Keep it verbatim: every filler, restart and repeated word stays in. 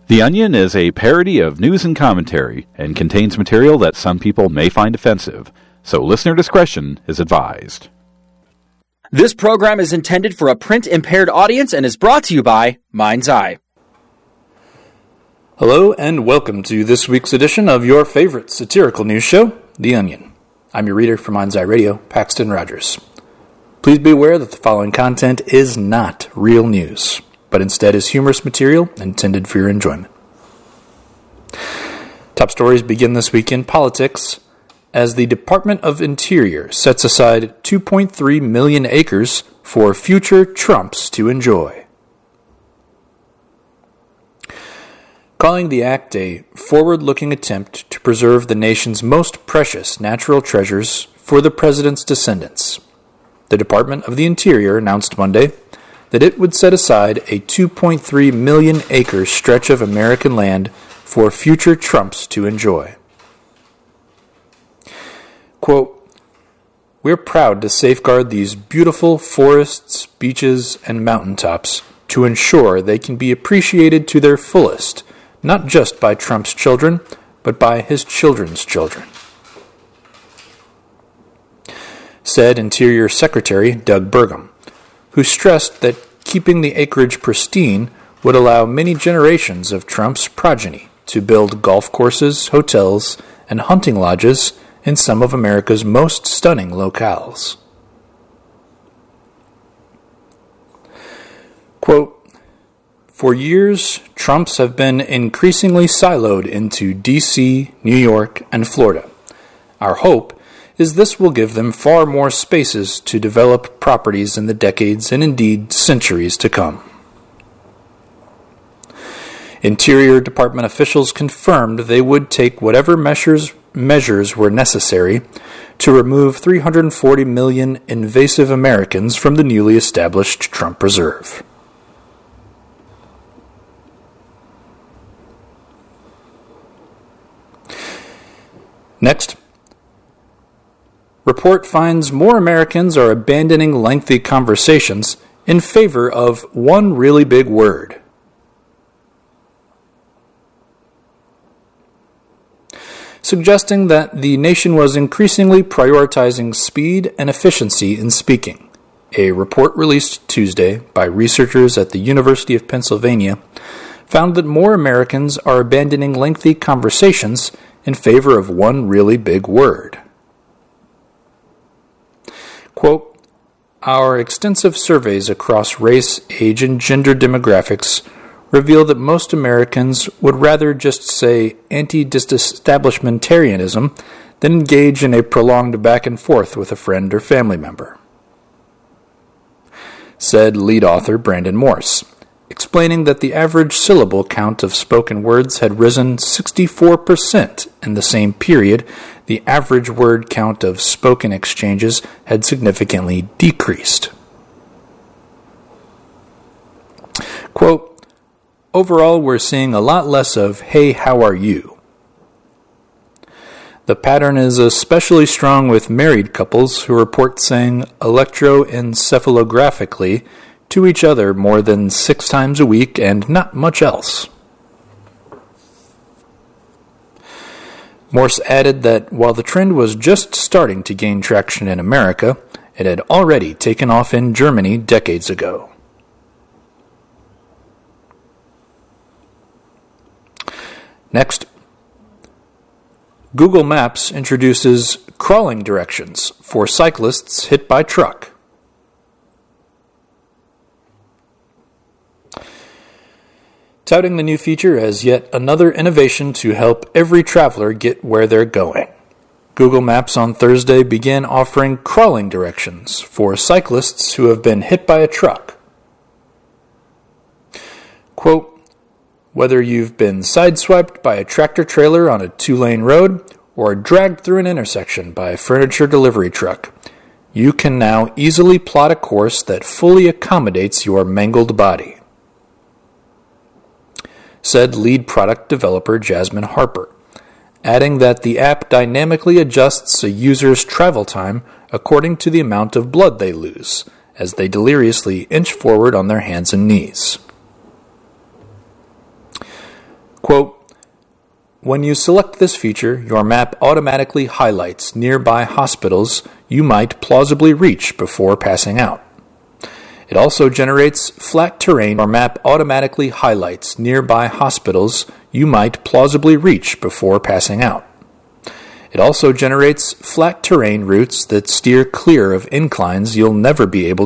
The Onion is a parody of news and commentary and contains material that some people may find offensive, so listener discretion is advised. This program is intended for a print-impaired audience and is brought to you by Mind's Eye. Hello and welcome to this week's edition of your favorite satirical news show, The Onion. I'm your reader for Mind's Eye Radio, Paxton Rogers. Please be aware that the following content is not real news, but instead is humorous material intended for your enjoyment. Top stories begin this week in politics as the Department of Interior sets aside two point three million acres for future Trumps to enjoy. Calling the act a forward-looking attempt to preserve the nation's most precious natural treasures for the president's descendants, the Department of the Interior announced Monday that it would set aside a two point three million acre stretch of American land for future Trumps to enjoy. Quote, "We're proud to safeguard these beautiful forests, beaches, and mountaintops to ensure they can be appreciated to their fullest, not just by Trump's children, but by his children's children," said Interior Secretary Doug Burgum, who stressed that keeping the acreage pristine would allow many generations of Trump's progeny to build golf courses, hotels, and hunting lodges in some of America's most stunning locales. Quote, "For years, Trumps have been increasingly siloed into D C, New York, and Florida. Our hope is this will give them far more spaces to develop properties in the decades and indeed centuries to come." Interior Department officials confirmed they would take whatever measures measures were necessary to remove three hundred forty million invasive Americans from the newly established Trump Reserve. Next, report finds more Americans are abandoning lengthy conversations in favor of one really big word. Suggesting that the nation was increasingly prioritizing speed and efficiency in speaking. A report released Tuesday by researchers at the University of Pennsylvania found that more Americans are abandoning lengthy conversations in favor of one really big word. Quote, "Our extensive surveys across race, age, and gender demographics reveal that most Americans would rather just say anti-disestablishmentarianism than engage in a prolonged back and forth with a friend or family member," said lead author Brandon Morse, explaining that the average syllable count of spoken words had risen sixty-four percent in the same period. The average word count of spoken exchanges had significantly decreased. Quote, "Overall, we're seeing a lot less of, 'Hey, how are you?' The pattern is especially strong with married couples who report saying electroencephalographically to each other more than six times a week and not much else." Morse added that while the trend was just starting to gain traction in America, it had already taken off in Germany decades ago. Next, Google Maps introduces crawling directions for cyclists hit by truck. Touting the new feature as yet another innovation to help every traveler get where they're going, Google Maps on Thursday began offering crawling directions for cyclists who have been hit by a truck. Quote, "Whether you've been sideswiped by a tractor-trailer on a two-lane road or dragged through an intersection by a furniture delivery truck, you can now easily plot a course that fully accommodates your mangled body," said lead product developer Jasmine Harper, adding that the app dynamically adjusts a user's travel time according to the amount of blood they lose, as they deliriously inch forward on their hands and knees. When you select this feature, your map automatically highlights nearby hospitals you might plausibly reach before passing out. It also generates flat terrain. Your map automatically highlights nearby hospitals you might plausibly reach before passing out. It also generates flat terrain routes that steer clear of inclines you'll never be able